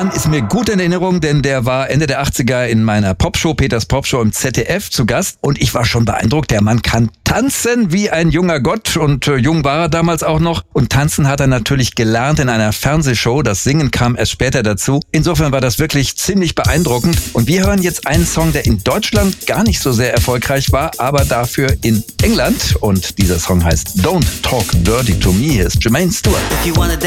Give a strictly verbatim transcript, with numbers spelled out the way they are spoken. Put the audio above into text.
Mann ist mir gut in Erinnerung, denn der war Ende der achtziger in meiner Popshow, Peters Popshow im Z D F zu Gast. Und ich war schon beeindruckt, der Mann kann tanzen wie ein junger Gott. Und äh, jung war er damals auch noch. Und tanzen hat er natürlich gelernt in einer Fernsehshow. Das Singen kam erst später dazu. Insofern war das wirklich ziemlich beeindruckend. Und wir hören jetzt einen Song, der in Deutschland gar nicht so sehr erfolgreich war, aber dafür in England. Und dieser Song heißt Don't Talk Dirty to Me. Hier ist Jermaine Stewart.